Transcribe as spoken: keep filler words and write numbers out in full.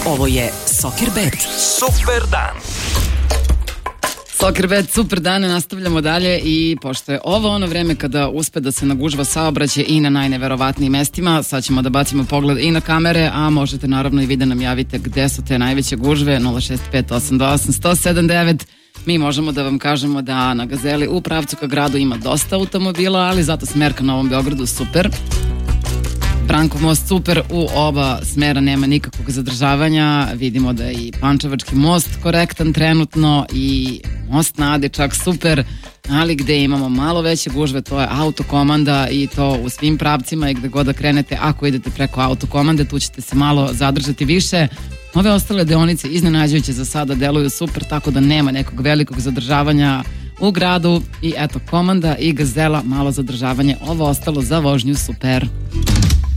Ovo je Sockerbet. Super dan. Sockerbet, super dane, nastavljamo dalje i pošto je ovo ono vreme kada uspe da se nagužva saobraćaj i na najneverovatnijim mestima, sad ćemo da bacimo pogled i na kamere, a možete naravno i vi da nam javite gde su te najveće gužve. Nula šest pet osam dva osam jedan sedam sedam devet. Mi možemo da vam kažemo da na Gazeli u pravcu ka gradu ima dosta automobila, ali zato smer ka Novom Beogradu super. Brankov most super, u oba smera nema nikakvog zadržavanja, vidimo da je i Pančevački most korektan trenutno i most na Adi čak super, ali gde imamo malo veće gužve to je autokomanda i to u svim pravcima i gde god da krenete, ako idete preko autokomande tu ćete se malo zadržati više. Ove ostale deonice iznenađujuće za sada deluju super, tako da nema nekog velikog zadržavanja u gradu i eto komanda i Gazela malo zadržavanje, ovo ostalo za vožnju super.